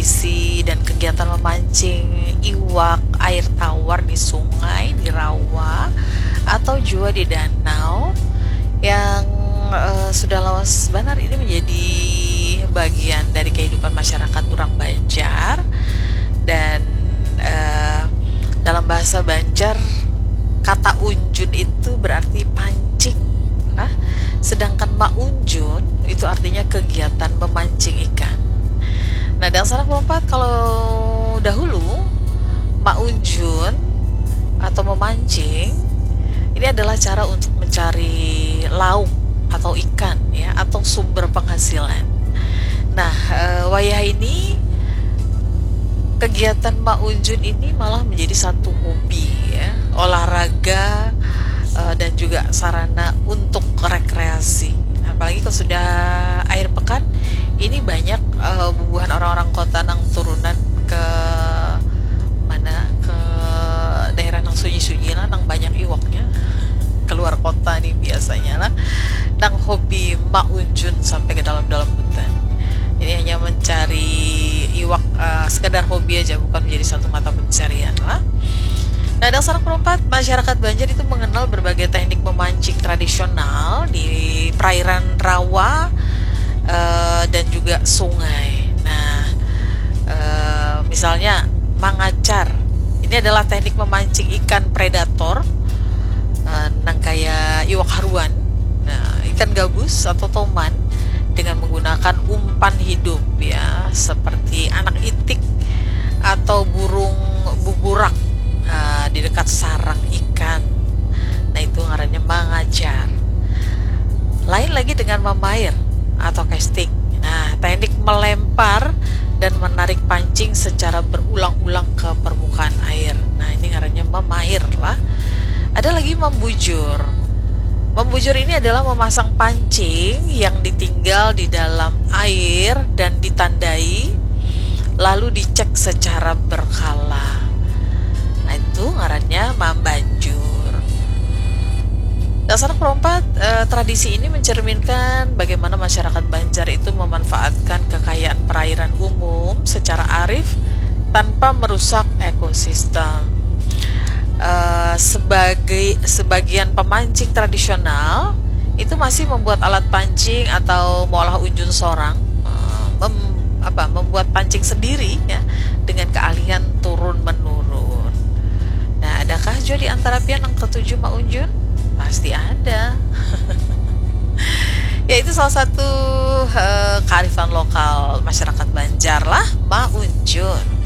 tradisi dan kegiatan memancing iwak air tawar di sungai, di rawa, atau juga di danau yang sudah lawas banar ini menjadi bagian dari kehidupan masyarakat orang Banjar. Dan dalam bahasa Banjar, kata unjun itu berarti pancing. Sedangkan maunjun itu artinya kegiatan memancing ikan. Nah, dalam salah lompat, kalau dahulu maunjun atau memancing ini adalah cara untuk mencari lauk atau ikan ya, atau sumber penghasilan. Nah, wayah ini kegiatan maunjun ini malah menjadi satu hobi ya, olahraga dan juga sarana untuk rekreasi. Apalagi kalau sudah akhir pekan, ini banyak bubuhan orang-orang kota nang turunan ke mana, ke daerah nang sunyi-sunyi lah, nang banyak iwaknya, keluar kota nih biasanya lah, nang hobi maunjun sampai ke dalam-dalam hutan. Ini hanya mencari iwak, sekedar hobi aja, bukan menjadi satu mata pencarian lah. Nah, dasar perempat, masyarakat Banjar itu mengenal berbagai teknik memancing tradisional di perairan rawa dan juga sungai. Nah, misalnya mangacar, ini adalah teknik memancing ikan predator, nang kayak iwak haruan, ikan gabus atau toman, dengan menggunakan umpan hidup ya, seperti anak itik atau burung buburak di dekat sarang ikan. Nah, itu ngarannya mangajar. Lain lagi dengan memair atau casting. Nah, teknik melempar dan menarik pancing secara berulang-ulang ke permukaan air. Nah, ini ngarannya memair lah. Ada lagi membujur. Membujur ini adalah memasang pancing yang ditinggal di dalam air dan ditandai, lalu dicek secara berkala. Nah, itu ngarannya mambanjur. Dasar perempat, tradisi ini mencerminkan bagaimana masyarakat Banjar itu memanfaatkan kekayaan perairan umum secara arif tanpa merusak ekosistem. Sebagian pemancing tradisional itu masih membuat alat pancing atau mengolah unjun sorang, membuat pancing sendiri ya, dengan keahlian turun menurun. Nah, adakah juga di antara pian yang ketujuh maunjun? Pasti ada. Ya, itu salah satu kearifan lokal masyarakat Banjar lah, maunjun.